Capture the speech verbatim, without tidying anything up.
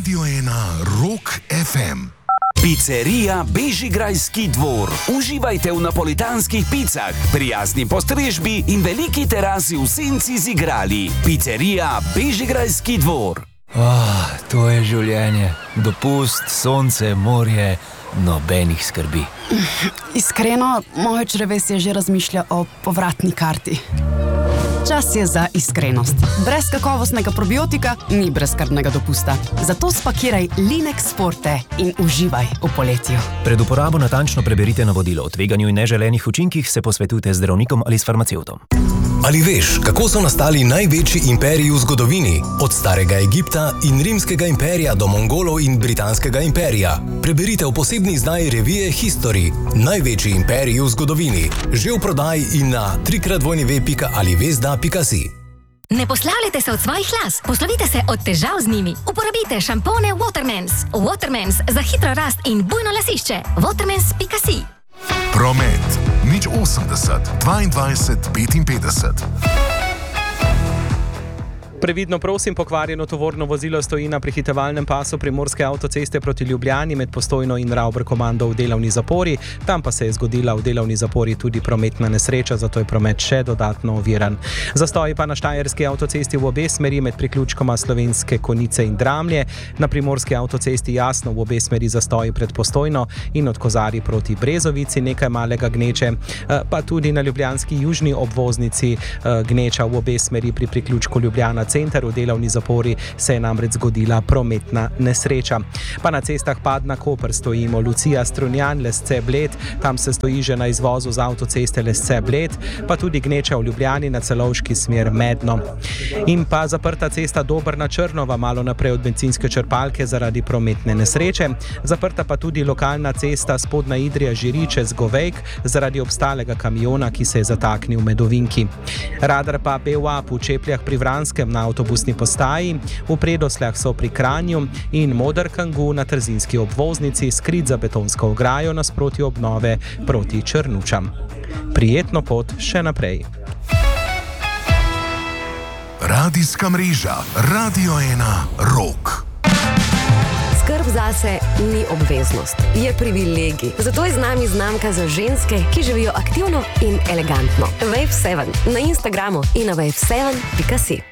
Radio ena Rock ef em. Pizzerija Bežigrajski dvor. Uživajte v napolitanskih picah, prijazni postrežbi in veliki terasi v senci z igrali. Pizzerija Bežigrajski dvor. Oh, to je življenje. Dopust, sonce, morje, nobenih skrbi. Iskreno, moje črevesje že razmišlja o povratni karti. Čas je za iskrenost. Brez kakovostnega probiotika ni brezskrbnega dopusta. Zato spakiraj Linex Forte in uživaj v poletju. Pred uporabo natančno preberite navodilo o tveganju in neželenih učinkih, se posvetujte z zdravnikom ali s farmacevtom. Ali veš, kako so nastali največji imperiji v zgodovini? Od starega Egipta in rimskega imperija do Mongolov in britanskega imperija. Preberite v posebni izdaji revije History. Največji imperiji v zgodovini. Že v prodaji in na trikrat dvojni pika ali vezda pika si. Ne poslavljajte se od svojih las, poslovite se od težav z njimi. Uporabite šampone Watermans. Watermans za hitro rast in bujno lasišče. Watermans pika si. Promet nič osemdeset dvaindvajset petinpetdeset. Previdno prosim, pokvarjeno tovorno vozilo stoji na prehitevalnem pasu Primorske avtoceste proti Ljubljani med Postojno in Ravber-komando v delovni zapori. Tam pa se je zgodila v delovni zapori tudi prometna nesreča, zato je promet še dodatno oviran. Zastoji pa na Štajerski avtocesti v obe smeri med priključkoma Slovenske Konjice in Dramlje, na Primorski avtocesti jasno v obe smeri zastoji pred Postojno in od Kozarij proti Brezovici nekaj malega gneče, pa tudi na ljubljanski južni obvoznici gneča v obe smeri pri priključku Ljubljana center. V delovni zapori se je namreč zgodila prometna nesreča. Pa na cestah Padna-Koper stojimo Lucija Strunjan, Lesce-Bled, tam se stoji že na izvozu z avtoceste Lesce-Bled, pa tudi gneča v Ljubljani na Celovški smer Medno. In pa zaprta cesta Dobrna-Črnova malo naprej od bencinske črpalke zaradi prometne nesreče. Zaprta pa tudi lokalna cesta Spodnja Idrija-Žiri čez Govejk zaradi obstalega kamiona, ki se je zataknil med ovinki. Radar pa B U A v Čepljah pri Vranskem na avtobusni postaji, v Predosljah so pri Kranju in Moder Kangu na trzinski obvoznici, skrit za betonsko ograjo nasproti obnove proti Črnučam. Prijetno pot še naprej. Radijska mreža Radio ena Rock. Skrb zase ni obveznost, je privilegij. Zato je z nami znamka za ženske, ki živijo aktivno in elegantno. Wave sedem na Instagramu in na wave sedem pika si.